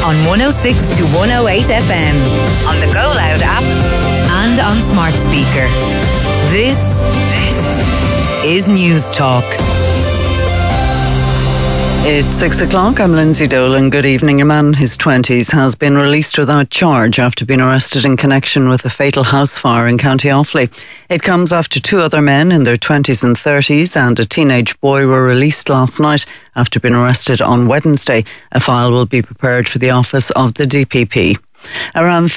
on 106 to 108 FM, on the Go Loud app and on smart speaker. This is News Talk. It's 6 o'clock. I'm Lindsay Dolan. Good evening. A man in his 20s has been released without charge after being arrested in connection with a fatal house fire in County Offaly. It comes after two other men in their 20s and 30s and a teenage boy were released last night after being arrested on Wednesday. A file will be prepared for the office of the DPP. Around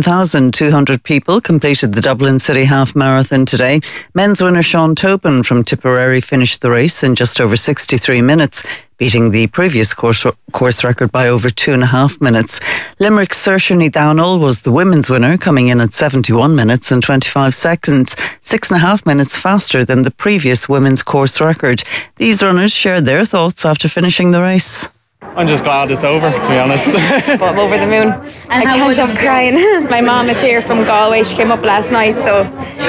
13,200 people completed the Dublin City Half Marathon today. Men's winner Sean Tobin from Tipperary finished the race in just over 63 minutes, beating the previous course record by over 2.5 minutes. Limerick's Saoirse Ní Dhomhnaill was the women's winner, coming in at 71 minutes and 25 seconds, 6.5 minutes faster than the previous women's course record. These runners shared their thoughts after finishing the race. I'm just glad it's over, to be honest. I'm over the moon. I can't stop crying. My mum is here from Galway. She came up last night, so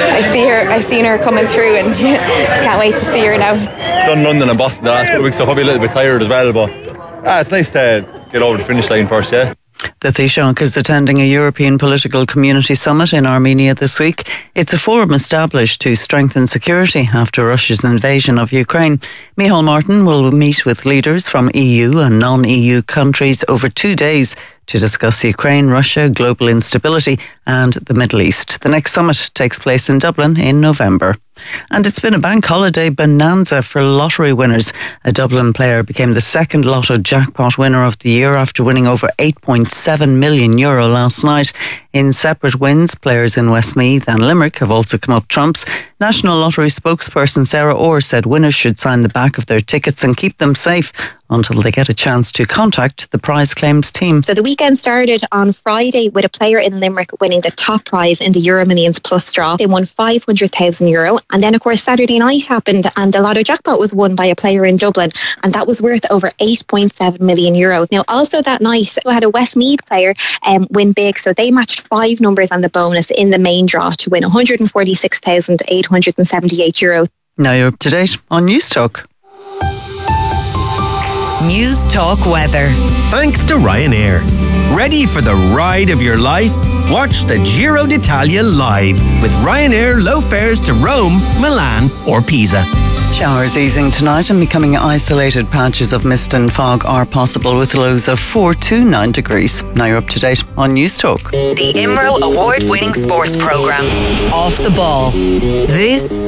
I seen her coming through, and just can't wait to see her now. Done London and Boston the last couple of weeks, so probably a little bit tired as well, but it's nice to get over the finish line first, yeah. The Taoiseach is attending a European Political Community Summit in Armenia this week. It's a forum established to strengthen security after Russia's invasion of Ukraine. Micheál Martin will meet with leaders from EU and non-EU countries over 2 days to discuss Ukraine, Russia, global instability and the Middle East. The next summit takes place in Dublin in November. And it's been a bank holiday bonanza for lottery winners. A Dublin player became the second lotto jackpot winner of the year after winning over €8.7 million last night. In separate wins, players in Westmeath and Limerick have also come up trumps. National Lottery spokesperson Sarah Orr said winners should sign the back of their tickets and keep them safe until they get a chance to contact the prize claims team. So the weekend started on Friday with a player in Limerick winning the top prize in the Euromillions Plus draw. They won €500,000. And then, of course, Saturday night happened and the lotto jackpot was won by a player in Dublin, and that was worth over €8.7 million. Now, also that night, we had a Westmeath player win big. So they matched 5 numbers on the bonus in the main draw to win €146,878. Now you're up to date on News Talk. News Talk weather. Thanks to Ryanair. Ready for the ride of your life? Watch the Giro d'Italia live with Ryanair low fares to Rome, Milan or Pisa. Showers easing tonight and becoming isolated patches of mist and fog are possible with lows of 4 to 9 degrees. Now you're up to date on News Talk. The IMRO award-winning sports programme, Off the Ball. This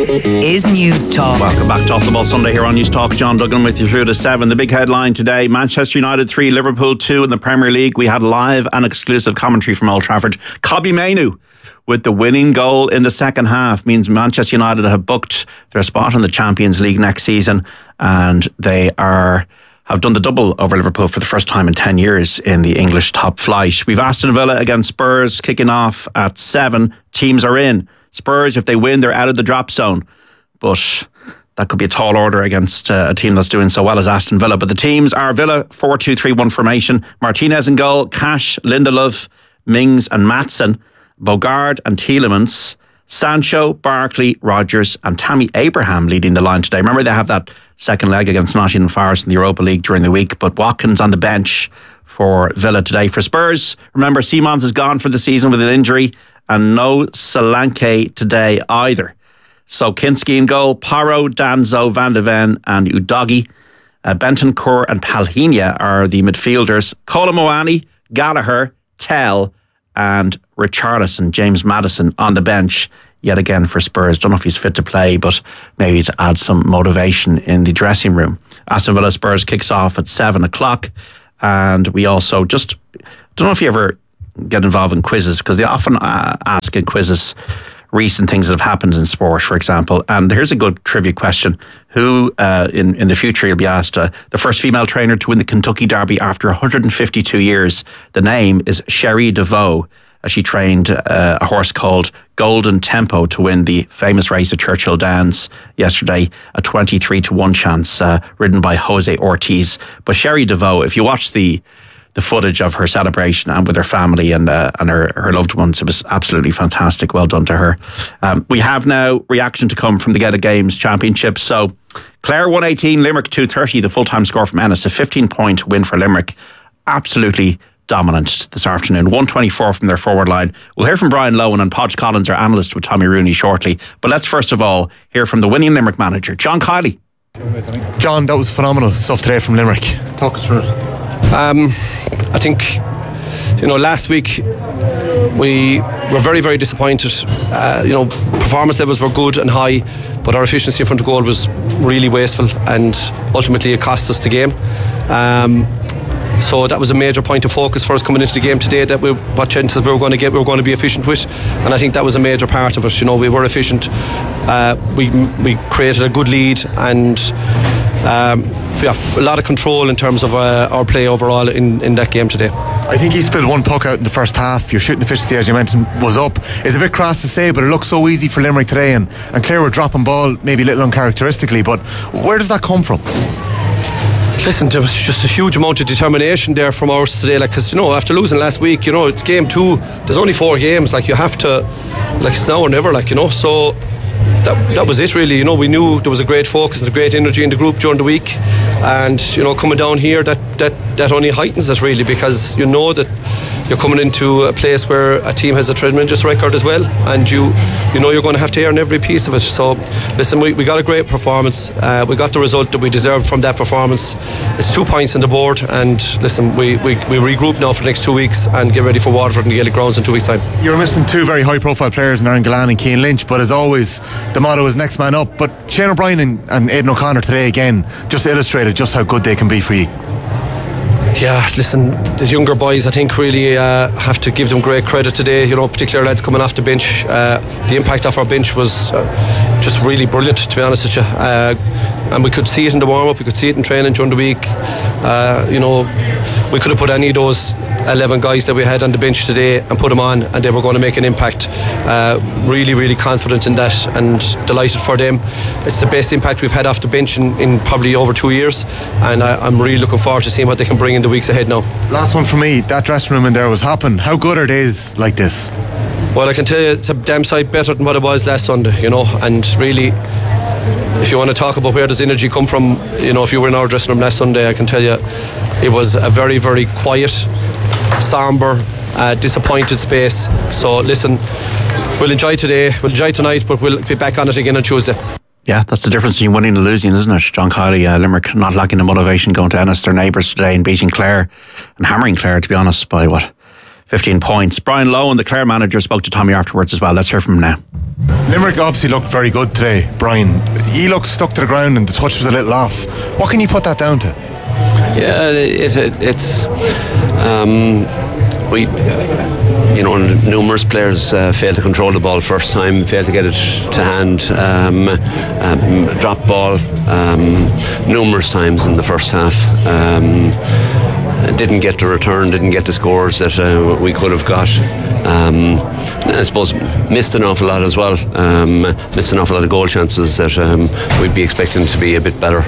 is News Talk. Welcome back to Off the Ball Sunday here on News Talk. John Duggan with you through to 7. The big headline today, Manchester United 3, Liverpool 2 in the Premier League. We had live and exclusive commentary from Old Trafford. Kobbie Mainoo with the winning goal in the second half means Manchester United have booked their spot in the Champions League next season, and they have done the double over Liverpool for the first time in 10 years in the English top flight. We've Aston Villa against Spurs kicking off at 7. Teams are in. Spurs, if they win, they're out of the drop zone, but that could be a tall order against a team that's doing so well as Aston Villa. But the teams are Villa 4-2-3-1 formation. Martinez in goal, Cash, Lindelof, Mings and Maatsen, Bogard and Tielemans, Sancho, Barkley, Rodgers and Tammy Abraham leading the line today. Remember, they have that second leg against Nottingham Forest in the Europa League during the week, but Watkins on the bench for Villa today. For Spurs, remember, Simons is gone for the season with an injury and no Solanke today either. So Kinski in goal, Porro, Danzo, Van de Ven and Udogie. Bentancur and Palhinha are the midfielders. Kolomoani, Gallagher, Tell and Richarlison, James Maddison on the bench yet again for Spurs. Don't know if he's fit to play, but maybe to add some motivation in the dressing room. Aston Villa Spurs kicks off at 7 o'clock, and we also don't know if you ever get involved in quizzes, because they often ask in quizzes recent things that have happened in sport, for example. And here's a good trivia question. Who, in the future, you'll be asked, the first female trainer to win the Kentucky Derby after 152 years. The name is Sherry DeVoe. She trained a horse called Golden Tempo to win the famous race at Churchill Downs yesterday, a 23-1 chance, ridden by Jose Ortiz. But Sherry DeVoe, if you watch the footage of her celebration and with her family and her loved ones, it was absolutely fantastic. Well done to her. We have now reaction to come from the Geta Games Championship. So Clare 118, Limerick 230, the full-time score from Ennis, a 15-point win for Limerick absolutely dominant this afternoon. 124 from their forward line. We'll hear from Brian Lowen and Podge Collins, our analyst, with Tommy Rooney shortly. But let's first of all hear from the winning Limerick manager, John Kiely. John, that was phenomenal stuff today from Limerick. Talk us through it. I think, last week we were very, very disappointed. Performance levels were good and high, but our efficiency in front of goal was really wasteful, and ultimately it cost us the game. So that was a major point of focus for us coming into the game today, that what chances we were going to get, we were going to be efficient with, and I think that was a major part of it. We were efficient, we created a good lead, and we have a lot of control in terms of our play overall in that game today. I think he spilled one puck out in the first half. Your shooting efficiency, as you mentioned, was up. It's a bit crass to say, but it looks so easy for Limerick today, and Clare were dropping ball maybe a little uncharacteristically, but where does that come from? Listen, there was just a huge amount of determination there from ours today, because after losing last week, it's game 2, there's only 4 games, you have to, it's now or never, so that was it really. We knew there was a great focus and a great energy in the group during the week, and coming down here, that only heightens it really, because that you're coming into a place where a team has a tremendous record as well, and you're going to have to earn every piece of it. So listen, we got a great performance, we got the result that we deserved from that performance. It's 2 points on the board, and listen, we regroup now for the next 2 weeks and get ready for Waterford and the Gaelic grounds in 2 weeks time. You're missing 2 very high profile players in Aaron Gillane and Cian Lynch, but as always the motto is next man up. But Shane O'Brien and Aidan O'Connor today again just illustrated just how good they can be for you. Yeah, listen, the younger boys, I think, really have to give them great credit today. Particularly lads coming off the bench. The impact off our bench was just really brilliant, to be honest with you. And we could see it in the warm-up, we could see it in training during the week. We could have put any of those 11 guys that we had on the bench today and put them on, and they were going to make an impact. Really, really confident in that, and delighted for them. It's the best impact we've had off the bench in probably over 2 years, and I'm really looking forward to seeing what they can bring in the weeks ahead now. Last one for me, that dressing room in there was hopping. How good are days like this? Well, I can tell you it's a damn sight better than what it was last Sunday, and really, if you want to talk about where does energy come from, if you were in our dressing room last Sunday, I can tell you it was a very, very quiet, sombre, disappointed space. So listen, we'll enjoy today, we'll enjoy tonight, but we'll be back on it again on Tuesday. Yeah, that's the difference between winning and losing, isn't it? John Kiely, Limerick not lacking the motivation going to Ennis, their neighbours today, and beating Clare and hammering Clare, to be honest, by 15 points. Brian Lowen, the Clare manager, spoke to Tommy afterwards as well. Let's hear from him now. Limerick obviously looked very good today, Brian. He looked stuck to the ground and the touch was a little off. What can you put that down to? Yeah, it's we, numerous players failed to control the ball first time, failed to get it to hand, drop ball numerous times in the first half. Didn't get the return, didn't get the scores that we could have got. I suppose missed an awful lot as well. Missed an awful lot of goal chances that we'd be expecting to be a bit better.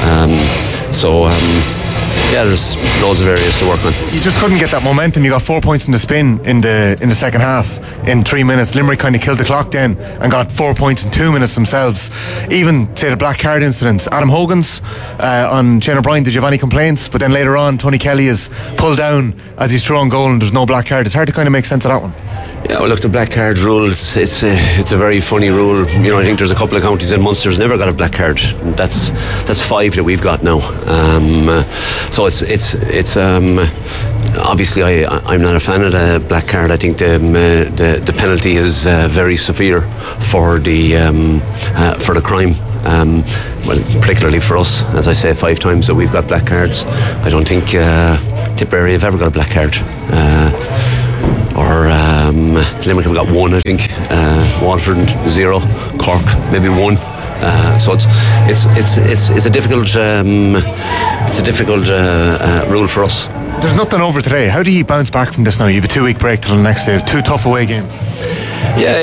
Yeah, there's loads of areas to work on. You just couldn't get that momentum. You got 4 points in the spin in the second half in 3 minutes. Limerick kind of killed the clock then and got 4 points in 2 minutes themselves. Even, say, the black card incidents. Adam Hogan's on Shane O'Brien, did you have any complaints? But then later on, Tony Kelly is pulled down as he's through on goal and there's no black card. It's hard to kind of make sense of that one. Yeah, well, look, the black card rule, it's a very funny rule. I think there's a couple of counties in Munster's never got a black card. That's 5 that we've got now. So it's obviously I'm not a fan of the black card. I think the penalty is very severe for the crime. Well, particularly for us, as I say, 5 times that we've got black cards. I don't think Tipperary have ever got a black card. Or Limerick have got 1, I think. Waterford 0, Cork maybe 1. So it's a difficult rule for us. There's nothing over today. How do you bounce back from this now? You have a 2-week break till the next day. 2 tough away games. Yeah,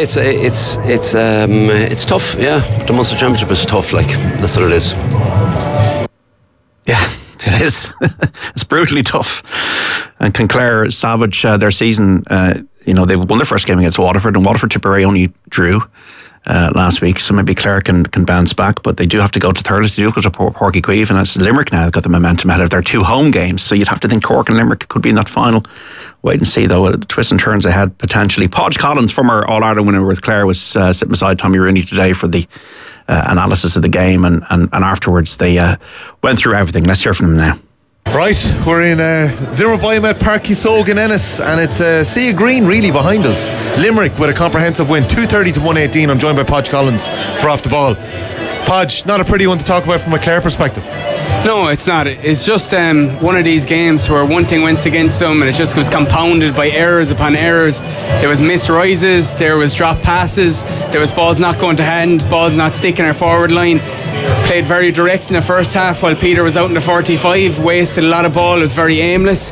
it's tough. Yeah, the Munster Championship is tough. That's what it is. Yeah. It is. It's brutally tough. And can Clare salvage their season? They won their first game against Waterford, and Waterford Tipperary only drew. last week, so maybe Clare can bounce back, but they do have to go to Thurles, they do go to Páirc Uí Chaoimh, and it's Limerick now. They've got the momentum ahead of their 2 home games, so you'd have to think Cork and Limerick could be in that final. Wait and see though, the twists and turns ahead potentially. Podge Collins, former All-Ireland winner with Clare, was sitting beside Tommy Rooney today for the analysis of the game, and afterwards they went through everything. Let's hear from them now. Right, we're in Zimmer Biomet Park Kisog in Ennis, and it's a sea of green really behind us. Limerick with a comprehensive win, 230 to 118. I'm joined by Podge Collins for Off the Ball. Podge, not a pretty one to talk about from a Clare perspective. No, it's not. It's just one of these games where one thing went against them and it just was compounded by errors upon errors. There was missed rises, there was drop passes, there was balls not going to hand, balls not sticking our forward line. Played very direct in the first half while Peter was out in the 45, wasted a lot of ball, it was very aimless.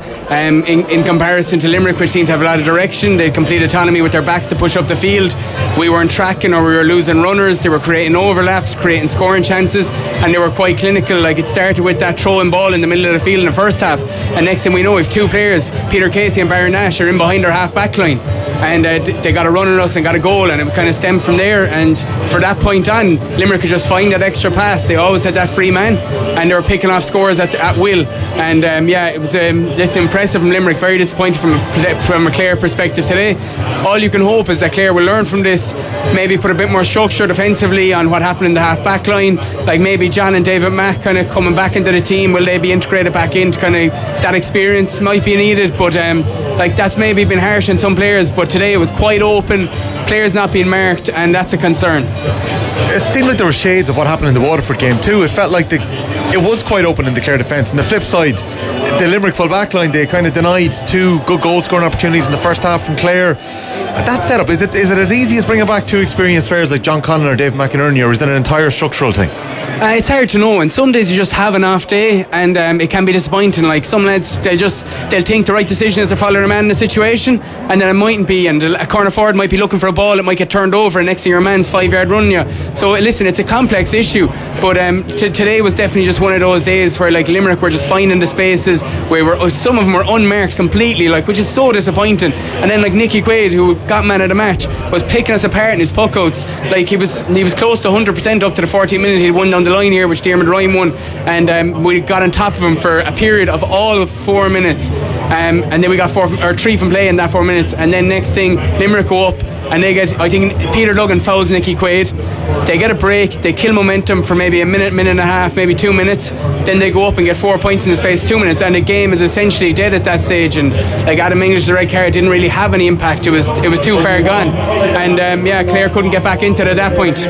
In comparison to Limerick, which seemed to have a lot of direction, they had complete autonomy with their backs to push up the field. We weren't tracking or we were losing runners, they were creating overlaps, creating scoring chances, and they were quite clinical. Like, it started with that throwing ball in the middle of the field in the first half, and next thing we know, we've 2 players, Peter Casey and Barry Nash, are in behind our half back line, and they got a run on us and got a goal, and it kind of stemmed from there. And for that point on, Limerick could just find that extra pass. They always had that free man, and they were picking off scores at will. And it was just impressive from Limerick. Very disappointed from a Clare perspective today. All you can hope is that Clare will learn from this, maybe put a bit more structure defensively on what happened in the half back line. Like maybe John and David Mack kind of coming back into the team, will they be integrated back into kind of that experience might be needed, but that's maybe been harsh on some players. But today it was quite open, players not being marked, and that's a concern. It seemed like there were shades of what happened in the Waterford game too. It felt like it was quite open in the Clare defence. On the flip side, the Limerick full back line, they kind of denied 2 good goal scoring opportunities in the first half from Clare. That setup, is it as easy as bringing back 2 experienced players like John Conlon or Dave McInerney, or is it an entire structural thing? It's hard to know, and some days you just have an off day, and it can be disappointing. Like some lads, they'll think the right decision is to follow a man in a situation, and then it mightn't be, and a corner forward might be looking for a ball, it might get turned over, and next thing your man's 5-yard running you. So listen, it's a complex issue, but today was definitely just one of those days where like Limerick were just finding the spaces where some of them were unmarked completely, like, which is so disappointing. And then like Nicky Quaid, who got man of the match, was picking us apart in his puckouts. Like he was close to 100% up to the 14th minute. He'd won down the line here, which Diarmuid Ryan won, and we got on top of him for a period of all of 4 minutes, and then we got 3 from play in that 4 minutes, and then next thing Limerick go up and they get, I think Peter Duggan fouls Nicky Quaid, they get a break, they kill momentum for maybe a minute and a half, maybe 2 minutes, then they go up and get 4 points in the space of 2 minutes, and the game is essentially dead at that stage. And like Adam English, the red card didn't really have any impact, it was too far gone, and Clare couldn't get back into it at that point.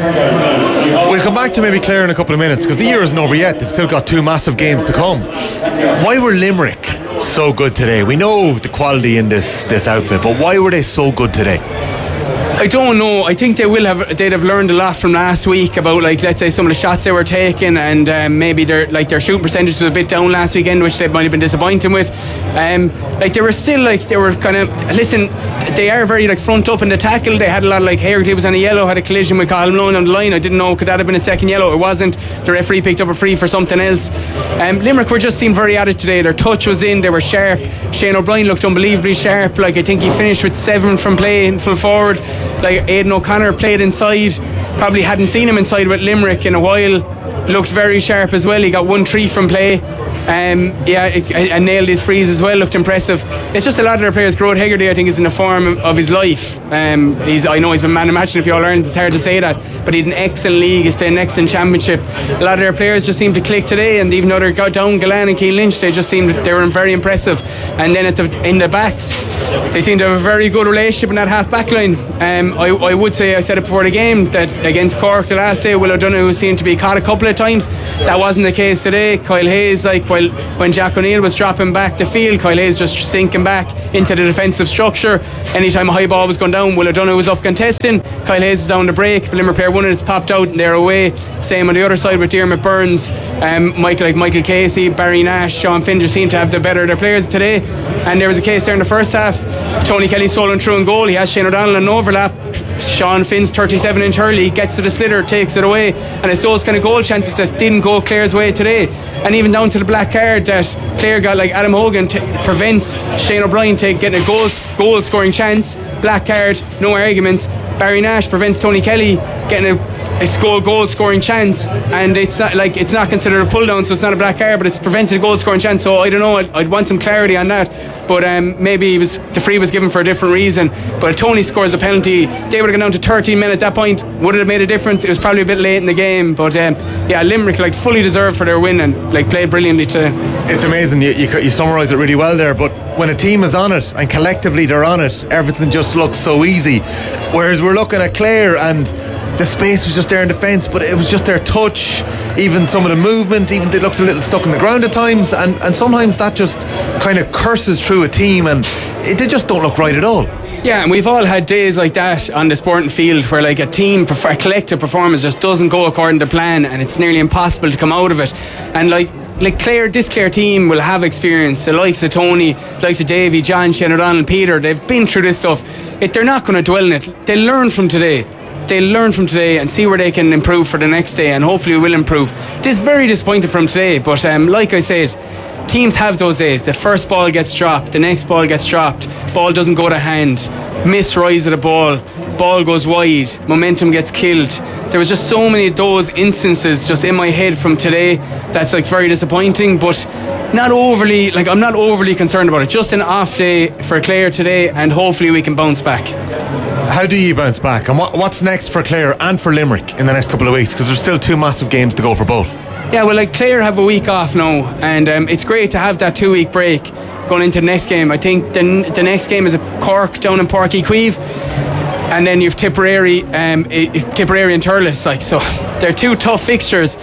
We'll come back to maybe Clare in a couple of minutes, because the year isn't over yet. They've still got 2 massive games to come. Why were Limerick so good today? We know the quality in this outfit, but why were they so good today? I don't know. I think they'd have learned a lot from last week about, like, let's say some of the shots they were taking, and maybe their shooting percentage was a bit down last weekend, which they might have been disappointed with. They were still they were kind of, listen, they are very like front up in the tackle. They had a lot of, like, Haggerty was on a yellow, had a collision with Cathal Malone on the line. I didn't know, could that have been a second yellow? It wasn't. The referee picked up a free for something else. Limerick were just seemed very at it today. Their touch was in, they were sharp. Shane O'Brien looked unbelievably sharp. Like, I think he finished with 7 from play in full forward. Like, Aidan O'Connor played inside, probably hadn't seen him inside with Limerick in a while, looked very sharp as well. He got 1-3 from play, and nailed his frees as well, looked impressive. It's just a lot of their players. Grode Haggerty, I think, is in the form of his life. I know he's been man of match in a few All-Irelands, it's hard to say that, but he's an excellent league, he's playing an excellent championship. A lot of their players just seemed to click today, and even though they got down Galan and Keane Lynch, they were very impressive. And then in the backs, they seem to have a very good relationship in that half back line. I would say, I said it before the game, that against Cork the last day, Will O'Donoghue seemed to be caught a couple of times. That wasn't the case today. Kyle Hayes, when Jack O'Neill was dropping back the field, Kyle Hayes just sinking back into the defensive structure. Anytime a high ball was going down, Will O'Donoghue was up contesting, Kyle Hayes was down the break. If a Limerick player won it, it's popped out and they're away. Same on the other side with Diarmuid Burns, Michael Casey, Barry Nash, Sean Finn just seemed to have the better of their players today. And there was a case there in the first half, Tony Kelly stolen through in goal, he has Shane O'Donnell in an overlap, Sean Finn's 37-inch hurley, gets to the sliotar, takes it away, and it's those kind of goal chances that didn't go Clare's way today. And even down to the black card that Clare got, like Adam Hogan prevents Shane O'Brien getting a goal scoring chance. Black card, no arguments. Barry Nash prevents Tony Kelly getting a goal scoring chance, and it's not considered a pull down, so it's not a black card, but it's prevented a goal scoring chance. So I don't know, I'd want some clarity on that, but maybe the free was given for a different reason. But if Tony scores a penalty, they would have gone down to 13 men at that point. Would it have made a difference? It was probably a bit late in the game, but Limerick fully deserved for their win and played brilliantly today. It's amazing, you summarise it really well there, but when a team is on it and collectively they're on it, everything just looks so easy. Whereas we're looking at Clare and the space was just there in defence, but it was just their touch, even some of the movement, even they looked a little stuck in the ground at times, and sometimes that just kind of curses through a team, and they just don't look right at all. Yeah, and we've all had days like that on the sporting field where a collective performance just doesn't go according to plan, and it's nearly impossible to come out of it. And this Clare team will have experience. The likes of Tony, the likes of Davy, John, Shane O'Donnell, Peter, they've been through this stuff. They're not going to dwell in it. They'll learn from today. And see where they can improve for the next day, and hopefully we will improve. It is very disappointing from today, but like I said, teams have those days. The first ball gets dropped, the next ball gets dropped, ball doesn't go to hand, miss rise of the ball goes wide, momentum gets killed. There was just so many of those instances just in my head from today that's very disappointing, but not overly, I'm not overly concerned about it. Just an off day for Clare today, and hopefully we can bounce back. How do you bounce back, and what's next for Clare and for Limerick in the next couple of weeks, because there's still two massive games to go for both? Yeah, well, Clare have a week off now, and it's great to have that 2 week break going into the next game. I think the next game is a Cork down in Páirc Uí Chaoimh, and then you've Tipperary and Thurles. So they're two tough fixtures.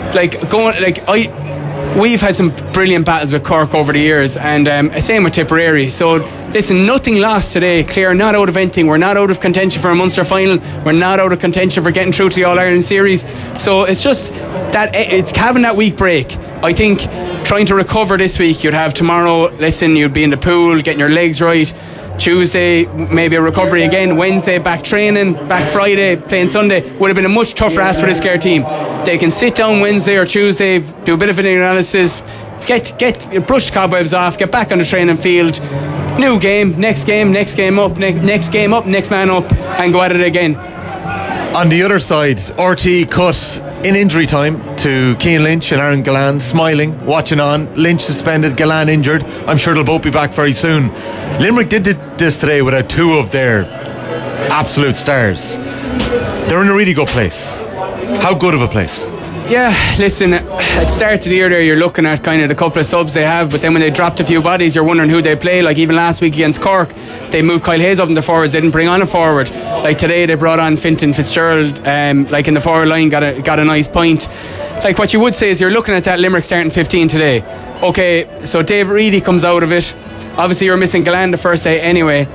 We've had some brilliant battles with Cork over the years, and same with Tipperary. So listen, nothing lost today. Clare not out of anything. We're not out of contention for a Munster final. We're not out of contention for getting through to the All-Ireland series. So it's just that it's having that week break. I think trying to recover this week, you'd have tomorrow, you'd be in the pool, getting your legs right. Tuesday, maybe a recovery again. Wednesday, back training. Back Friday, playing Sunday. Would have been a much tougher ask for this Clare team. They can sit down Wednesday or Tuesday, do a bit of an analysis, brush the cobwebs off, get back on the training field. New game, next game up, next man up, and go at it again. On the other side, RT cut in injury time to Cian Lynch and Aaron Gillane, smiling, watching on. Lynch suspended, Gillane injured. I'm sure they'll both be back very soon. Limerick did this today without two of their absolute stars. They're in a really good place. How good of a place? Yeah, listen, at the start of the year there, you're looking at kind of the couple of subs they have, but then when they dropped a few bodies, you're wondering who they play. Even last week against Cork, they moved Kyle Hayes up in the forwards, they didn't bring on a forward. Today, they brought on Fintan Fitzgerald, in the forward line, got a nice point. What you would say is you're looking at that Limerick starting 15 today. Okay, so David Reedy comes out of it. Obviously, you're missing Gillane the first day anyway.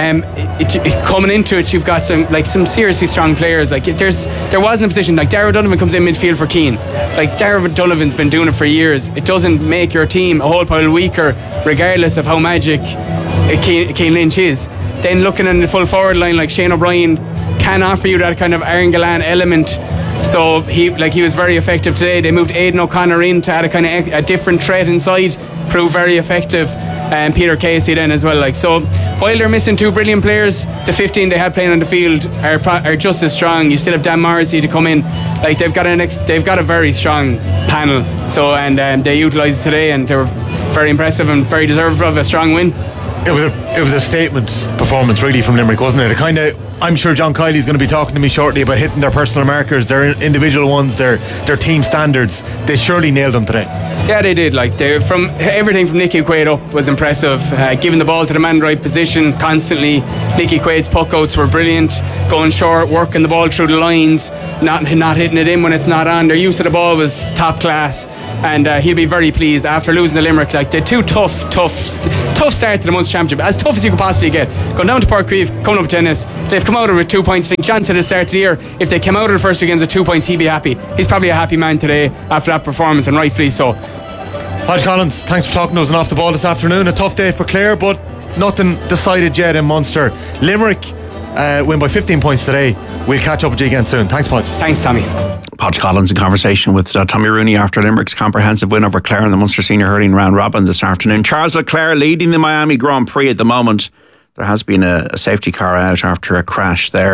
Coming into it, you've got some seriously strong players. There wasn't a position Darragh Donovan comes in midfield for Keane. Darragh Donovan's been doing it for years. It doesn't make your team a whole pile weaker, regardless of how magic Cian Lynch is. Then looking in the full forward line, Shane O'Brien can offer you that kind of Aaron Gillane element. So he was very effective today. They moved Aidan O'Connor in to add a different threat inside, proved very effective. And Peter Casey then as well. So while they're missing two brilliant players, the 15 they had playing on the field are just as strong. You still have Dan Morrissey to come in. They've got a very strong panel. So and they utilised today, and they were very impressive and very deserving of a strong win. It was a statement performance really from Limerick, wasn't it? I'm sure John Kiley's going to be talking to me shortly about hitting their personal markers, their individual ones, their team standards. They surely nailed them today. Yeah, they did. From everything from Nicky Quaid up was impressive. Giving the ball to the man in the right position constantly. Nicky Quaid's puck outs were brilliant. Going short, working the ball through the lines, not hitting it in when it's not on. Their use of the ball was top class, and he'll be very pleased after losing to Limerick. They're two tough start to the Munster Championship, as tough as you could possibly get. Going down to Páirc Uí Chaoimh, coming up with tennis, they've come out of it with 2 points. I think John said at the start of the year, if they came out of the first two games with 2 points, he'd be happy. He's probably a happy man today after that performance, and rightfully so. Hodge Collins, thanks for talking to us and off the ball this afternoon. A tough day for Clare, but nothing decided yet in Munster. Limerick win by 15 points today. We'll catch up with you again soon. Thanks, Podge. Thanks, Tommy. Podge Collins in conversation with Tommy Rooney after Limerick's comprehensive win over Clare in the Munster Senior Hurling Round Robin this afternoon. Charles Leclerc leading the Miami Grand Prix at the moment. There has been a safety car out after a crash there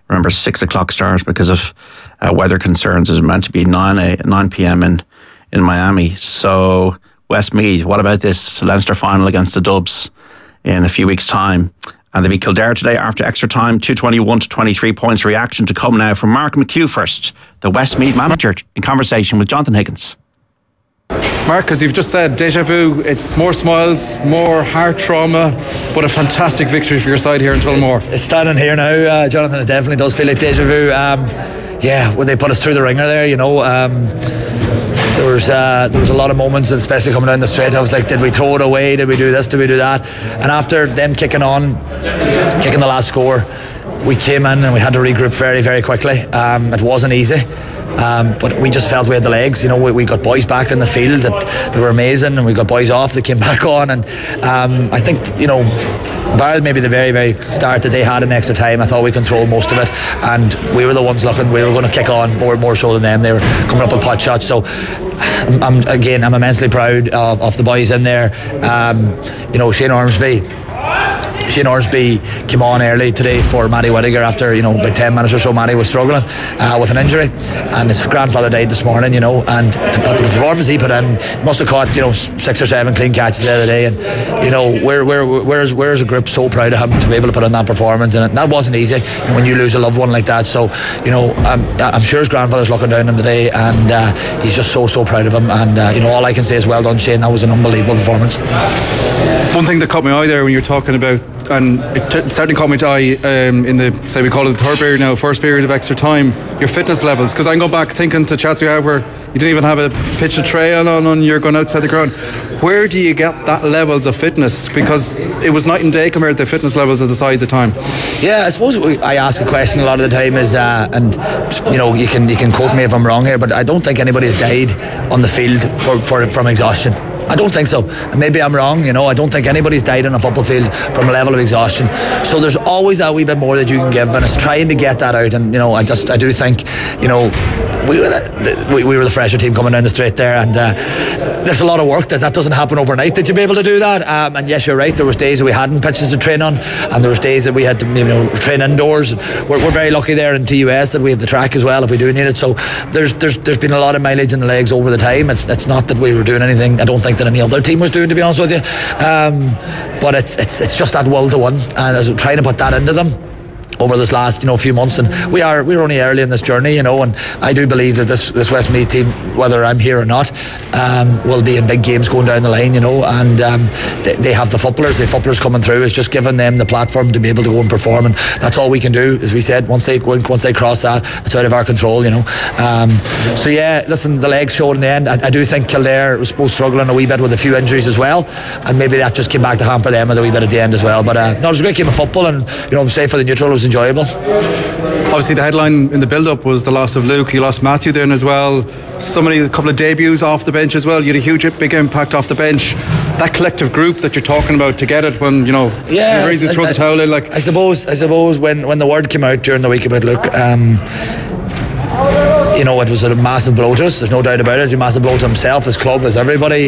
Remember, 6 o'clock start because of weather concerns. It was meant to be 9 p.m. in Miami. So Westmeath, what about this Leinster final against the Dubs in a few weeks' time? And they beat Kildare today after extra time, 221 to 23 points. Reaction to come now from Mark McHugh first, the Westmeath manager, in conversation with Jonathan Higgins. Mark, as you've just said, deja vu, it's more smiles, more heart trauma, but a fantastic victory for your side here in Tullamore. It's standing here now, Jonathan, it definitely does feel like deja vu. When they put us through the ringer there, there was a lot of moments, especially coming down the straight. I was like, did we throw it away? Did we do this? Did we do that? And after them kicking the last score, we came in and we had to regroup very, very quickly. It wasn't easy. But we just felt we had the legs. We got boys back in the field that they were amazing, and we got boys off that came back on. And I think, bar maybe the very, very start that they had in extra time, I thought we controlled most of it, and we were the ones looking. We were going to kick on more so than them. They were coming up with pot shots. So I'm immensely proud of the boys in there. Shane Ormsby came on early today for Matty Whittaker after about 10 minutes or so. Matty was struggling with an injury, and his grandfather died this morning, and but the performance he put in, must have caught 6 or 7 clean catches the other day, and we're as a group so proud of him to be able to put in that performance, and that wasn't easy when you lose a loved one like that. So I'm sure his grandfather's looking down on him today, and he's just so proud of him, and all I can say is well done, Shane. That was an unbelievable performance. One thing that caught my eye there when you're talking about, and it certainly caught my eye in the, say we call it the third period now, first period of extra time, your fitness levels, because I'm going back thinking to chats we had where you didn't even have a pitch of tray on you're going outside the ground. Where do you get that levels of fitness? Because it was night and day compared to the fitness levels of the sides at the time. I suppose I ask a question a lot of the time is, and you can quote me if I'm wrong here, but I don't think anybody has died on the field from exhaustion. I don't think so. And maybe I'm wrong, I don't think anybody's died on a football field from a level of exhaustion. So there's always a wee bit more that you can give, and it's trying to get that out. And I do think we were the fresher team coming down the straight there, and there's a lot of work that doesn't happen overnight that you be able to do that. And yes, you're right, there was days that we hadn't pitches to train on, and there was days that we had to train indoors. We're very lucky there in TUS that we have the track as well if we do need it. So there's been a lot of mileage in the legs over the time. It's not that we were doing anything I don't think that any other team was doing, to be honest with you, but it's just that will to win, and I was trying to put that into them over this last few months, and we're only early in this journey, and I do believe that this Westmeath team, whether I'm here or not, will be in big games going down the line, and they have the footballers coming through. It's just giving them the platform to be able to go and perform, and that's all we can do. As we said, once they cross that, it's out of our control, so yeah, listen, the legs showed in the end. I do think Kildare was both struggling a wee bit with a few injuries as well, and maybe that just came back to hamper them a wee bit at the end as well, but it was a great game of football, and say for the neutral, it was enjoyable. Obviously the headline in the build-up was the loss of Luke. You lost Matthew then as well. A couple of debuts off the bench as well. You had a huge big impact off the bench. That collective group that you're talking about to get it when you're ready to throw the towel in. I suppose when the word came out during the week about Luke, it was a massive blow to us. There's no doubt about it. A massive blow to himself, his club, as everybody,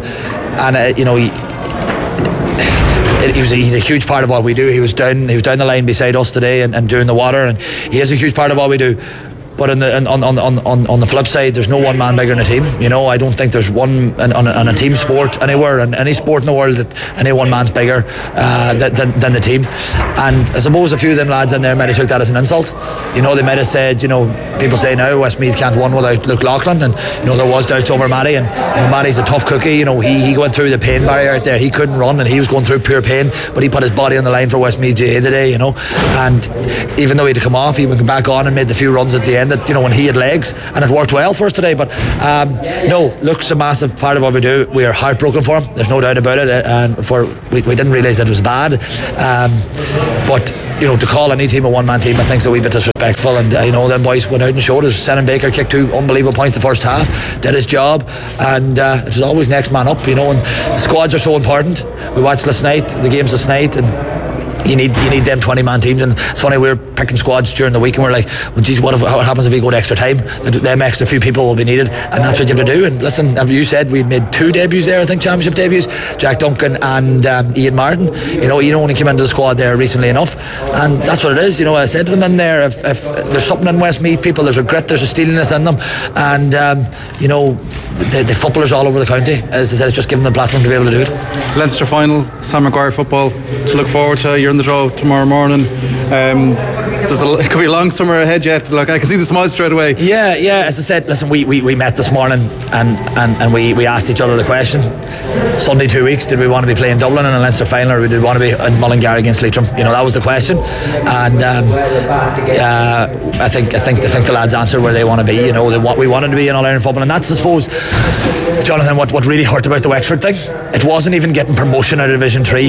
he's a huge part of what we do. He was down the line beside us today and doing the water, and he is a huge part of what we do. But on the flip side, there's no one man bigger than a team. I don't think there's one on a team sport anywhere, in any sport in the world, that any one man's bigger than the team. And I suppose a few of them lads in there might have took that as an insult. They might have said, people say now Westmeath can't win without Luke Loughlin, and there was doubts over Matty, and Matty's a tough cookie. He went through the pain barrier out there. He couldn't run, and he was going through pure pain, but he put his body on the line for Westmeath GA today. And even though he had to come off, he went back on and made the few runs at the end that when he had legs, and it worked well for us today. But Luke's a massive part of what we do. We are heartbroken for him, there's no doubt about it, and we didn't realise that it was bad, but to call any team a one-man team I think is a wee bit disrespectful, and them boys went out and showed us. Senan Baker kicked 2 unbelievable points the first half, did his job, and it was always next man up, and the squads are so important. We watched the games last night, and you need them 20-man teams. And it's funny, we were picking squads during the week and we're like, well, geez, what happens if we go to extra time? Them extra few people will be needed, and that's what you have to do. And listen, as you said, we made 2 debuts there, I think, championship debuts, Jack Duncan and Ian Martin. Ian only came into the squad there recently enough, and that's what it is. I said to them in there, if there's something in Westmeath people, there's a grit, there's a steeliness in them, and the footballers all over the county, as I said, it's just giving them the platform to be able to do it. Leinster final, Sam Maguire football to look forward to. You're in the draw tomorrow morning. It could be a long summer ahead yet. Like, I can see the smile straight away. Yeah. As I said, listen, we met this morning and we asked each other the question. Sunday 2 weeks, did we want to be playing Dublin in a Leinster final, or did we want to be in Mullingar against Leitrim? That was the question. And I think the lads answered where they want to be. We wanted to be in All-Ireland football, and that's, I suppose, Jonathan, what really hurt about the Wexford thing. It wasn't even getting promotion out of Division 3.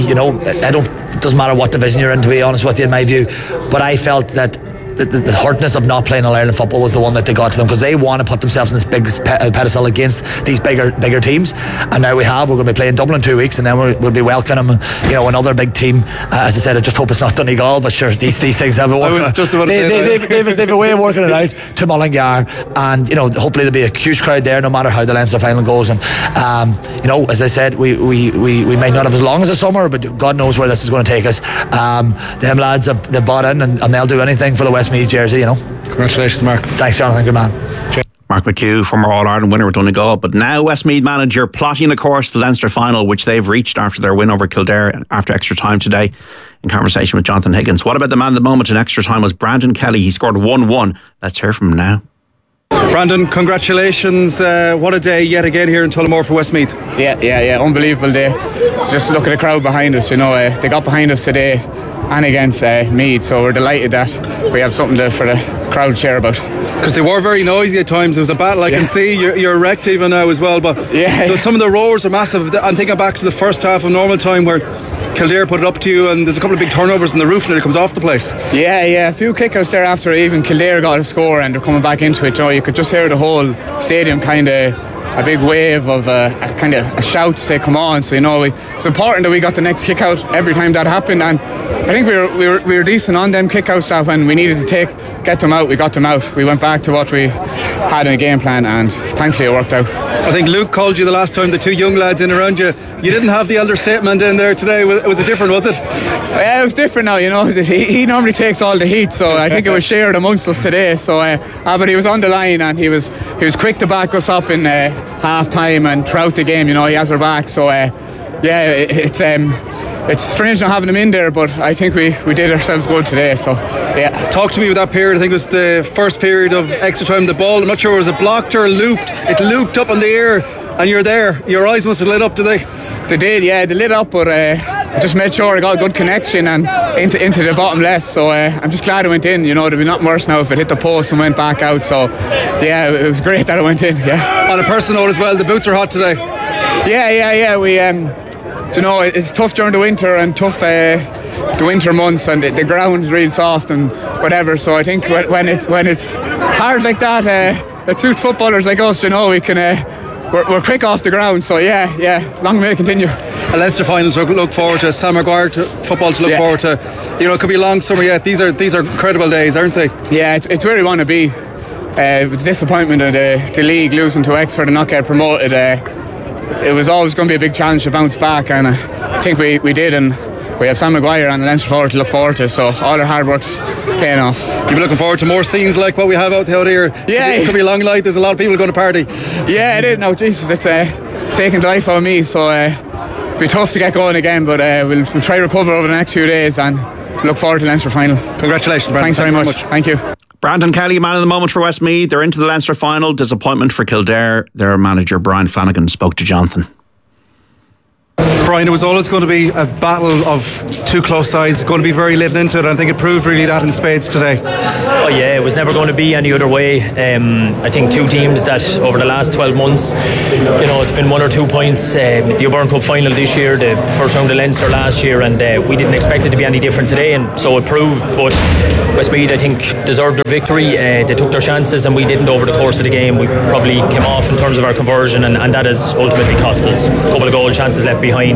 It doesn't matter what division you're in, to be honest with you, in my view. But I felt that the hurtness of not playing All-Ireland football was the one that they got to them, because they want to put themselves in this big pedestal against these bigger teams. And now we're going to be playing Dublin in 2 weeks, and then we'll be welcoming another big team. As I said, I just hope it's not Donegal, but sure, these things have a work. They've a way of working it out to Mullingar, and hopefully there'll be a huge crowd there, no matter how the Leinster final goes. And as I said, we might not have as long as the summer, but God knows where this is going to take us. Them lads they've bought in, and they'll do anything for the Westmeath jersey. Congratulations, Mark. Thanks, Jonathan. Good man. Mark McHugh, former All-Ireland winner with Donegal, but now Westmeath manager, plotting, of course, the Leinster final, which they've reached after their win over Kildare after extra time today. In conversation with Jonathan Higgins. What about the man of the moment in extra time was Brandon Kelly. He scored 1-1. Let's hear from him now. Brandon, congratulations. What a day yet again here in Tullamore for Westmeath. Yeah, unbelievable day. Just look at the crowd behind us. They got behind us today and against Meath, so we're delighted that we have something for the crowd to share about. Because they were very noisy at times. It was a battle. I can see you're wrecked even now as well, but some of the roars are massive. I'm thinking back to the first half of normal time where Kildare put it up to you, and there's a couple of big turnovers in the roof and it comes off the place. Yeah, a few kickouts there after even Kildare got a score and they're coming back into it. You could just hear the whole stadium kind of a big wave of a shout to say come on. So it's important that we got the next kick out every time that happened, and I think we were decent on them kickouts, that when we needed to get them out, we got them out. We went back to what we had in a game plan, and thankfully it worked out. I think Luke called you the last time, the 2 young lads in around you. You didn't have the elder statesman in there today. Was it different, was it? Yeah, it was different now, he normally takes all the heat, so I think it was shared amongst us today. So but he was on the line, and he was quick to back us up in half time and throughout the game. He has our back, so it's strange not having him in there, but I think we did ourselves good today. So talk to me about that period. I think it was the first period of extra time. The ball, I'm not sure, was it blocked or looped? It looped up in the air and you're there. Your eyes must have lit up, did they? They did, they lit up, but I just made sure I got a good connection and into the bottom left. So I'm just glad it went in. It'd be not worse now if it hit the post and went back out. So it was great that it went in. On a personal note as well, the boots are hot today. We it's tough during the winter and tough the winter months, and the ground is really soft and whatever. So I think when it's hard like that, it suits footballers like us. We can we're quick off the ground. So long may it continue. A Leinster final to look forward to, Sam Maguire football to look forward to. It could be a long summer yet. These are incredible days, aren't they? Yeah, it's where we want to be. With the disappointment of the league losing to Wexford and not get promoted, it was always going to be a big challenge to bounce back, and I think we did, and we have Sam Maguire and the Leinster forward to look forward to, so all our hard work's paying off. You'll be looking forward to more scenes like what we have out here. It could be a long night. There's a lot of people going to party. Yeah, it is. No, Jesus, it's taking the life out of me, so it'll be tough to get going again, but we'll try to recover over the next few days and look forward to the Leinster final. Congratulations, Brandon. Thanks very much. Thank you. Brandon Kelly, man of the moment for Westmeath. They're into the Leinster final. Disappointment for Kildare. Their manager Brian Flanagan spoke to Jonathan. Brian, it was always going to be a battle of 2 close sides, going to be very little into it, and I think it proved really that in spades today. Oh yeah, it was never going to be any other way. I think 2 teams that over the last 12 months, it's been 1 or 2 points. The O'Byrne Cup final this year, the first round of Leinster last year, and we didn't expect it to be any different today, and so it proved. But Westmeath, I think, deserved their victory. They took their chances and we didn't over the course of the game. We probably came off in terms of our conversion, and that has ultimately cost us. A couple of goal chances left behind.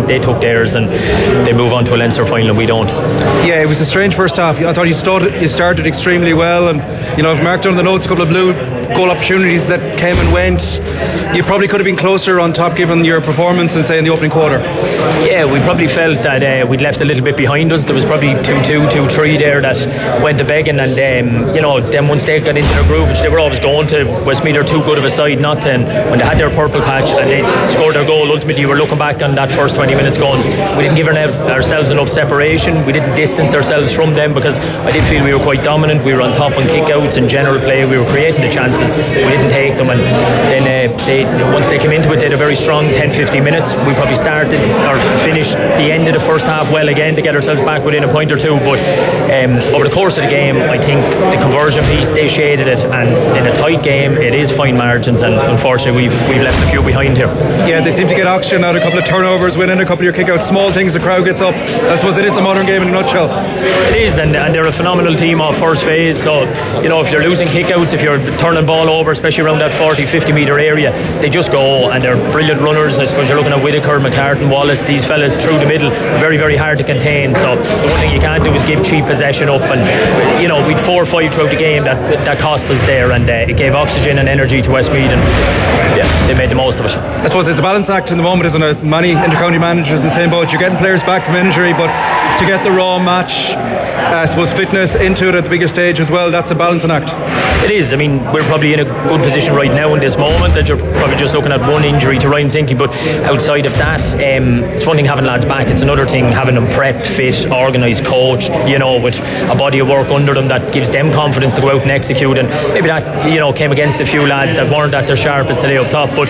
think they took theirs and they move on to a Leinster final and we don't. Yeah, it was a strange first half. I thought you started extremely well, and I've marked on the notes a couple of blue goal opportunities that came and went. You probably could have been closer on top given your performance in, say, in the opening quarter. Yeah, we probably felt that we'd left a little bit behind us. There was probably 2-2, 2-3 there that went to begging, and then once they got into their groove, which they were always going to, Westmeath are too good of a side not to, and when they had their purple patch and they scored their goal, ultimately we're looking back on that first 20 minutes going, we didn't give ourselves enough separation, we didn't distance ourselves from them, because I did feel we were quite dominant. We were on top on kick-outs and general play, we were creating the chances, we didn't take them, and then once they came into it, they had a very strong 10-15 minutes. We probably started or finished the end of the first half well again to get ourselves back within a point or two, but over the course of the game, I think the conversion piece, they shaded it, and in a tight game it is fine margins, and unfortunately we've left a few behind here. Yeah, they seem to get oxygen out, a couple of turnovers, winning a couple of your kick-outs, small things, the crowd gets up. I suppose it is the modern game in a nutshell. It is, and they're a phenomenal team off first phase, so if you're losing kick-outs, if you're turning ball over, especially around that 40-50 metre area, they just go, and they're brilliant runners. I suppose you're looking at Whittaker, McCartan, Wallace, these fellas through the middle, very, very hard to contain, so the one thing you can't do is give cheap possession up, and we'd 4 or 5 throughout the game that cost us there, and it gave oxygen and energy to Westmeath, and they made the most of it. I suppose it's a balance act in the moment, isn't it? Many inter-county managers in the same boat. You're getting players back from injury, but to get the raw match, I suppose fitness into it at the bigger stage as well, that's a balancing act. It is. I mean, we're probably in a good position right now in this moment that you're probably just looking at one injury to Ryan Sinky, but outside of that, it's one thing having lads back, it's another thing having them prepped, fit, organised, coached, with a body of work under them that gives them confidence to go out and execute, and maybe that came against a few lads that weren't at their sharpest today up top, but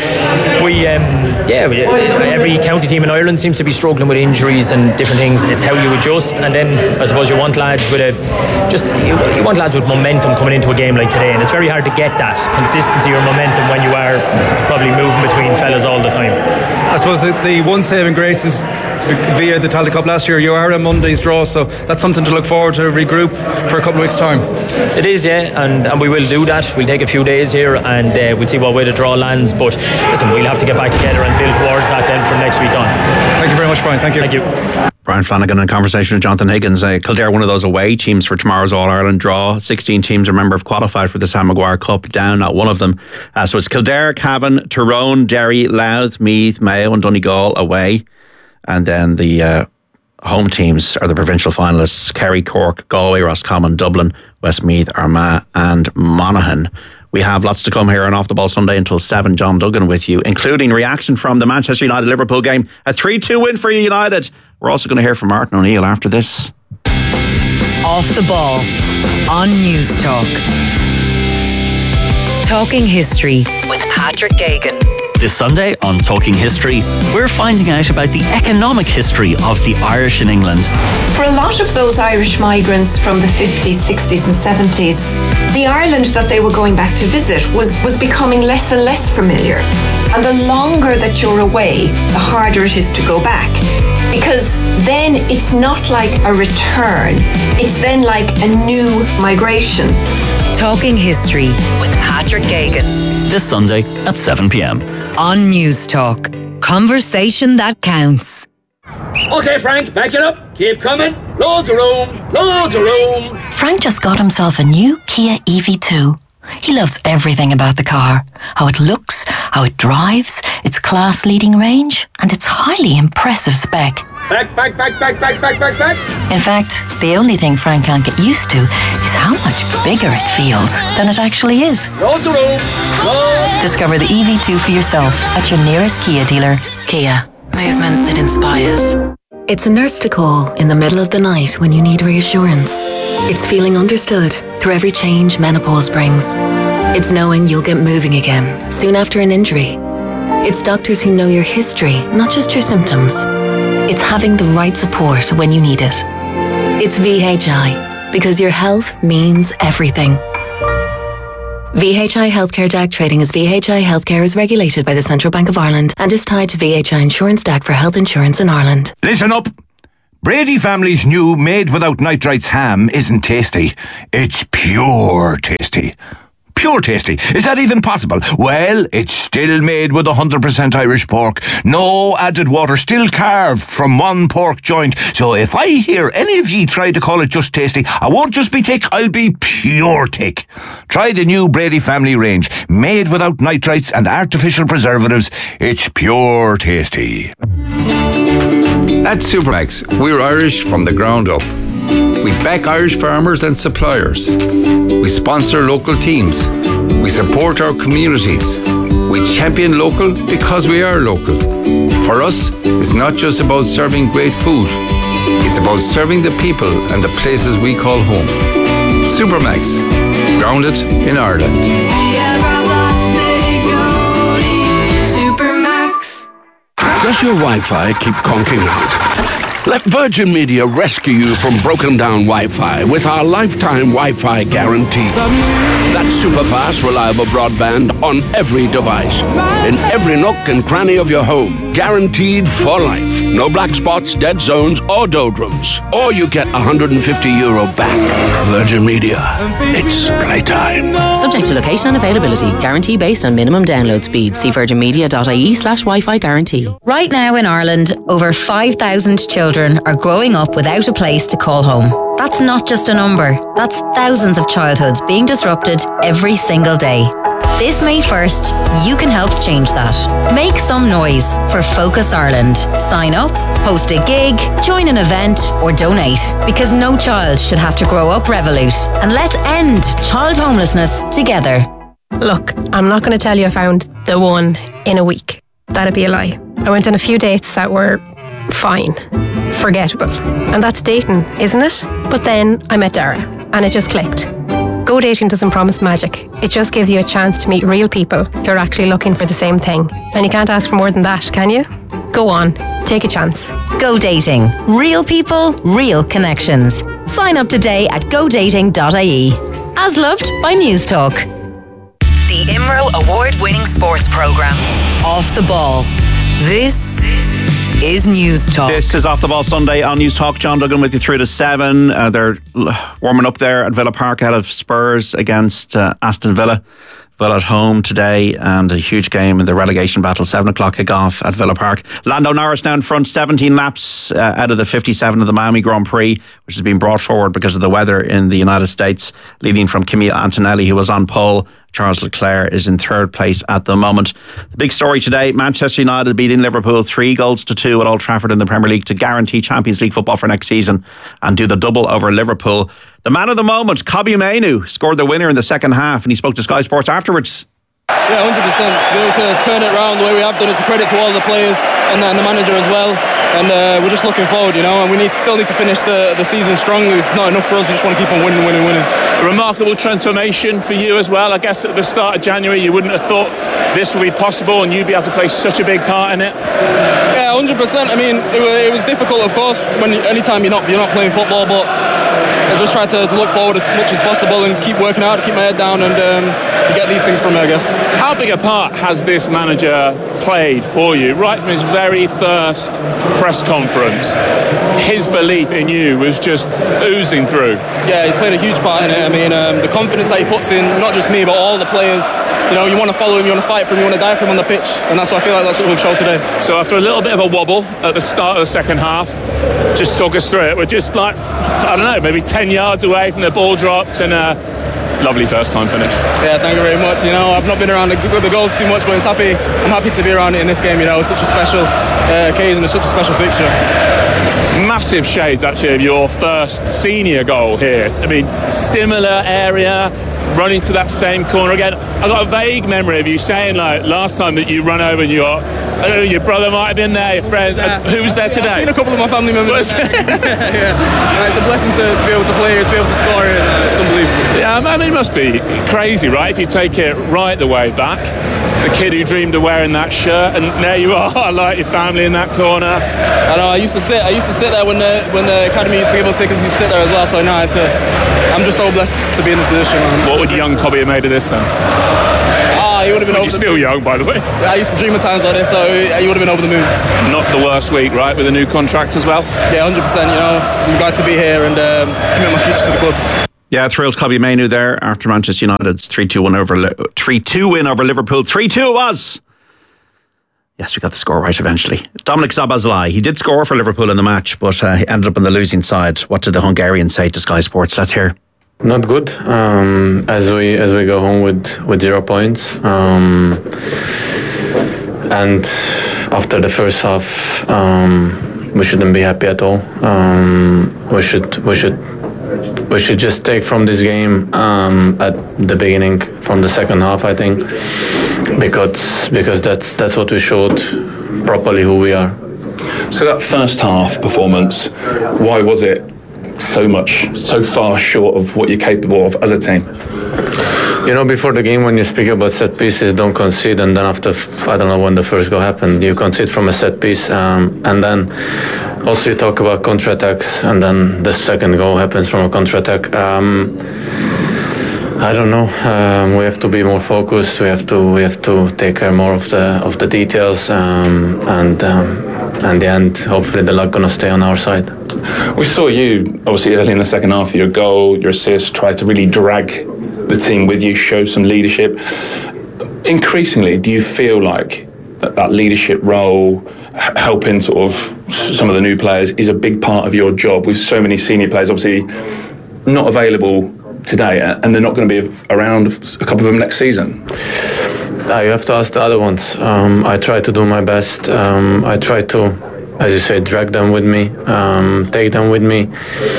every county team in Ireland seems to be struggling with injuries and different things. It's how you adjust, and then I suppose you want lads with you want lads with momentum coming into a game like today, and it's very hard to get that consistency or momentum when you are probably moving between fellas all the time. I suppose the one saving grace is via the Tailteann Cup last year, you are a Monday's draw, so that's something to look forward to, regroup for a couple of weeks' time. It is, yeah, and we will do that. We'll take a few days here and we'll see what way the draw lands, but listen, we'll have to get back together and build towards that then from next week on. Thank you very much, Brian. Thank you. Thank you. Brian Flanagan in conversation with Jonathan Higgins. Kildare, one of those away teams for tomorrow's All-Ireland draw. 16 teams, remember, have qualified for the Sam Maguire Cup, down not one of them. So it's Kildare, Cavan, Tyrone, Derry, Louth, Meath, Mayo and Donegal away. And then the home teams are the provincial finalists: Kerry, Cork, Galway, Roscommon, Dublin, Westmeath, Armagh and Monaghan. We have lots to come here on Off the Ball Sunday until 7. John Duggan with you, including reaction from the Manchester United-Liverpool game. A 3-2 win for United. We're also going to hear from Martin O'Neill after this. Off the Ball on News Talk. Talking history with Patrick Gagan. This Sunday on Talking History, we're finding out about the economic history of the Irish in England. For a lot of those Irish migrants from the 50s, 60s and 70s, the Ireland that they were going back to visit was becoming less and less familiar. And the longer that you're away, the harder it is to go back. Because then it's not like a return, it's then like a new migration. Talking History with Patrick Gagan. This Sunday at 7 p.m. on News Talk. Conversation that counts. Okay, Frank, back it up. Keep coming. Loads of room. Loads of room. Frank just got himself a new Kia EV2. He loves everything about the car. How it looks, how it drives, its class-leading range, and its highly impressive spec. Back. In fact, the only thing Frank can't get used to is how much bigger it feels than it actually is. Loads of room. Discover the EV2 for yourself at your nearest Kia dealer. Kia. Movement that inspires. It's a nurse to call in the middle of the night when you need reassurance. It's feeling understood through every change menopause brings. It's knowing you'll get moving again soon after an injury. It's doctors who know your history, not just your symptoms. It's having the right support when you need it. It's VHI, because your health means everything. VHI Healthcare DAC trading as VHI Healthcare is regulated by the Central Bank of Ireland and is tied to VHI Insurance DAC for health insurance in Ireland. Listen up. Brady family's new made without nitrites ham isn't tasty. It's pure tasty. Pure tasty. Is that even possible? Well, it's still made with 100% Irish pork. No added water, still carved from one pork joint. So if I hear any of ye try to call it just tasty, I won't just be thick, I'll be pure thick. Try the new Brady family range. Made without nitrites and artificial preservatives. It's pure tasty. At Supermax, we're Irish from the ground up. We back Irish farmers and suppliers. We sponsor local teams. We support our communities. We champion local because we are local. For us, it's not just about serving great food. It's about serving the people and the places we call home. Supermax, grounded in Ireland. Supermax. Does your Wi-Fi keep conking out? Let Virgin Media rescue you from broken down Wi-Fi with our lifetime Wi-Fi guarantee. That's super fast, reliable broadband on every device, in every nook and cranny of your home. Guaranteed for life. No black spots, dead zones, or doldrums. Or you get €150 back. Virgin Media. It's playtime. Subject to location and availability. Guarantee based on minimum download speed. See virginmedia.ie/Wi-Fi guarantee. Right now in Ireland, over 5,000 children are growing up without a place to call home. That's not just a number. That's thousands of childhoods being disrupted every single day. This May 1st, you can help change that. Make some noise for Focus Ireland. Sign up, host a gig, join an event, or donate. Because no child should have to grow up Revolut. And let's end child homelessness together. Look, I'm not going to tell you I found the one in a week. That'd be a lie. I went on a few dates that were fine, forgettable. And that's dating, isn't it? But then I met Dara, and it just clicked. Go Dating doesn't promise magic. It just gives you a chance to meet real people who are actually looking for the same thing. And you can't ask for more than that, can you? Go on, take a chance. Go Dating. Real people, real connections. Sign up today at godating.ie. As loved by News Talk. The IMRO award-winning sports programme, Off the Ball. This is News Talk. This is Off the Ball Sunday on News Talk. John Duggan with you through to 7. They're warming up there at Villa Park ahead of Spurs against Aston Villa. Villa at home today, and a huge game in the relegation battle. 7 o'clock kick-off at Villa Park. Lando Norris down front, 17 laps out of the 57 of the Miami Grand Prix, which has been brought forward because of the weather in the United States, leading from Kimi Antonelli, who was on pole. Charles Leclerc is in third place at the moment. The big story today, Manchester United beating Liverpool 3-2 at Old Trafford in the Premier League to guarantee Champions League football for next season and do the double over Liverpool. The man of the moment, Kobbie Mainoo, scored the winner in the second half, and he spoke to Sky Sports afterwards. Yeah, 100%. To be able to turn it around the way we have done, it's a credit to all the players and the manager as well. And we're just looking forward, and we still need to finish the season strongly. It's not enough for us. We just want to keep on winning. A remarkable transformation for you as well. I guess at the start of January you wouldn't have thought this would be possible and you'd be able to play such a big part in it. Yeah, 100%. I mean, it was difficult, of course, anytime you're not playing football, but I just try to look forward as much as possible and keep working out, keep my head down, and get these things from it, I guess. How big a part has this manager played for you? Right from his very first press conference, his belief in you was just oozing through. Yeah, he's played a huge part in it. I mean, the confidence that he puts in, not just me, but all the players. You want to follow him, you want to fight for him, you want to die for him on the pitch, and that's what I feel like that's what we've shown today. So after a little bit of a wobble at the start of the second half, just talk us through it. We're just like, I don't know, maybe 10 yards away from the ball dropped, and lovely first time finish. Yeah, thank you very much. I've not been around the goals too much, but I'm happy to be around it in this game. It's such a special occasion, it's such a special fixture. Massive shades actually of your first senior goal here. I mean, similar area, running to that same corner again. I got a vague memory of you saying like last time that you run over and I don't know, your brother might have been there, your friend. Who was there today? I've seen a couple of my family members. Yeah. It's a blessing to be able to play here, to be able to score here. It's unbelievable. Yeah, I mean, it must be crazy, right? If you take it right the way back. The kid who dreamed of wearing that shirt, and there you are, like your family in that corner. I know. I used to sit there when the academy used to give us tickets. I used to sit there as well. So now I'm just so blessed to be in this position. What would young Kobbie have made of this then? He would have been over the moon. You're still young, by the way. I used to dream of times like this, so he would have been over the moon. Not the worst week, right, with a new contract as well? Yeah, 100%. I'm glad to be here and commit my future to the club. Yeah, thrilled Cobby Mainoo there after Manchester United's 3-2 win over Liverpool. 3-2 it was. Yes, we got the score right eventually. Dominic Szoboszlai, he did score for Liverpool in the match, but he ended up on the losing side. What did the Hungarian say to Sky Sports? Let's hear. Not good. As we go home with 0 points, and after the first half, we shouldn't be happy at all. We should just take from this game at the beginning, from the second half, I think, because that's what we showed properly who we are. So that first half performance, why was it so far short of what you're capable of as a team? You know, before the game, when you speak about set pieces, don't concede, and then after, I don't know when the first goal happened, you concede from a set piece, and then also you talk about counter-attacks, and then the second goal happens from a counter-attack. I don't know. We have to be more focused. We have to take care more of the details, and in the end, hopefully, the luck gonna stay on our side. We saw you obviously early in the second half. Your goal, your assist, try to really drag the team with you, show some leadership. Increasingly, do you feel like that leadership role, helping sort of some of the new players, is a big part of your job? With so many senior players obviously not available today, and they're not going to be around, a couple of them next season. You have to ask the other ones. I try to do my best. I try to, as you say, drag them with me, take them with me,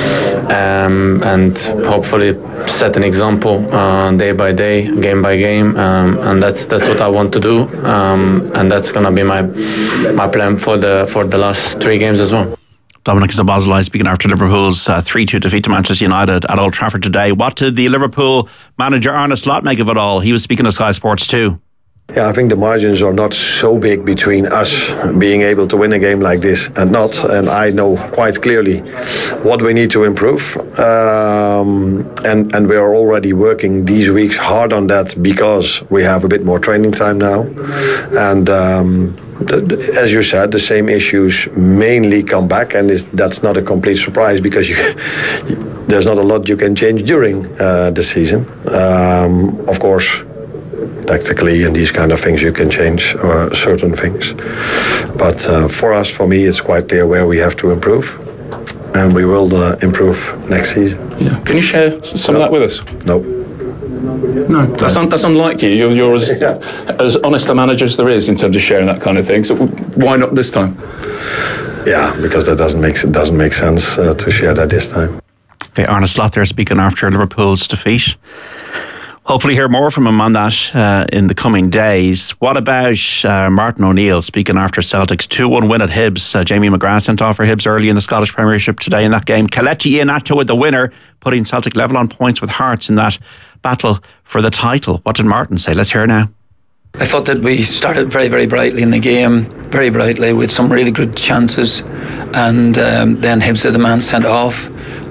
and hopefully set an example day by day, game by game, and that's what I want to do, and that's gonna be my plan for the last 3 games as well. Dominic Szoboszlai speaking after Liverpool's 3-2 defeat to Manchester United at Old Trafford today. What did the Liverpool manager Arne Slot make of it all? He was speaking to Sky Sports too. Yeah, I think the margins are not so big between us being able to win a game like this and not. And I know quite clearly what we need to improve. And we are already working these weeks hard on that because we have a bit more training time now. And as you said, the same issues mainly come back, and that's not a complete surprise because there's not a lot you can change during the season. Of course, tactically and these kind of things you can change certain things, but for me it's quite clear where we have to improve, and we will improve next season. Yeah. Can you share some of that with us? No. That's unlike you. You're as honest a manager as there is in terms of sharing that kind of thing. So why not this time? Yeah, because that doesn't make sense to share that this time. Okay, Arne Slot there speaking after Liverpool's defeat. Hopefully hear more from him on that in the coming days. What about Martin O'Neill speaking after Celtic's 2-1 win at Hibs? Jamie McGrath sent off for Hibs early in the Scottish Premiership today in that game. Kelechi Iheanacho with the winner, putting Celtic level on points with Hearts in that battle for the title. What did Martin say? Let's hear now. I thought that we started very, very brightly in the game, very brightly with some really good chances, and then Hibs did the man sent off.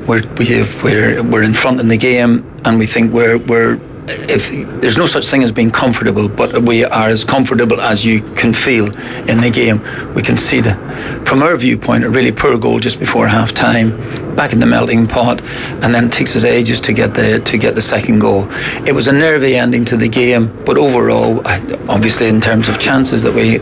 We're in front in the game, and we think we're if there's no such thing as being comfortable, but we are as comfortable as you can feel in the game. We conceded, from our viewpoint, a really poor goal just before half time, back in the melting pot, and then it takes us ages to get the second goal. It was a nervy ending to the game, but overall, obviously in terms of chances that we